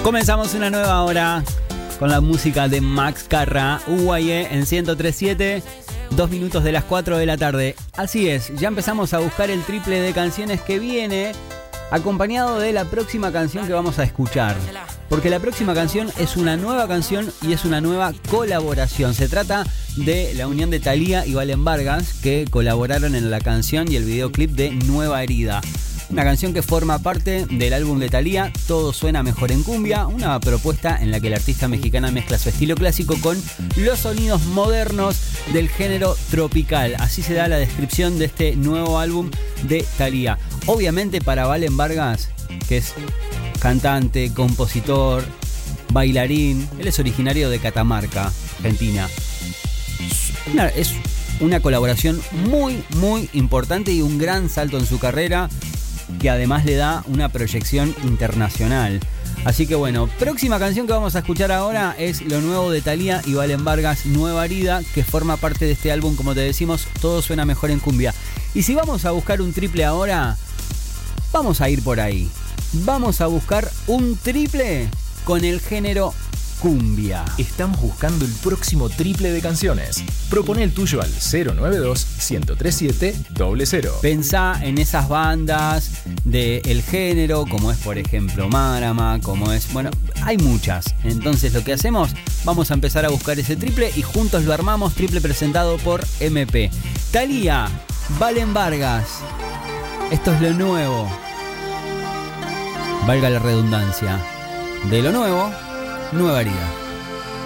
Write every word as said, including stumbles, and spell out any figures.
Comenzamos una nueva hora con la música de Max Carra, U Y E en ciento tres punto siete, dos minutos de las cuatro de la tarde. Así es, ya empezamos a buscar el triple de canciones que viene acompañado de la próxima canción que vamos a escuchar. Porque la próxima canción es una nueva canción y es una nueva colaboración. Se trata de la unión de Thalía y Valen Vargas, que colaboraron en la canción y el videoclip de Nueva Herida. Una canción que forma parte del álbum de Thalía, Todo Suena Mejor en Cumbia, una propuesta en la que la artista mexicana mezcla su estilo clásico con los sonidos modernos del género tropical. Así se da la descripción de este nuevo álbum de Thalía. Obviamente para Valen Vargas, que es cantante, compositor, bailarín, él es originario de Catamarca, Argentina. Una, es una colaboración muy, muy importante y un gran salto en su carrera, que además le da una proyección internacional. Así que bueno, próxima canción que vamos a escuchar ahora es lo nuevo de Thalía y Valen Vargas, Nueva Herida, que forma parte de este álbum, como te decimos, Todo Suena Mejor en Cumbia. Y si vamos a buscar un triple ahora, vamos a ir por ahí. Vamos a buscar un triple con el género cumbia. Estamos buscando el próximo triple de canciones. Propone el tuyo al cero nueve dos, uno cero tres siete, cero cero. Pensá en esas bandas del género, como es por ejemplo Marama, como es... Bueno, hay muchas. Entonces lo que hacemos, vamos a empezar a buscar ese triple y juntos lo armamos, triple presentado por M P. Thalía, Valen Vargas. Esto es lo nuevo. Valga la redundancia. De lo nuevo, Nueva Herida.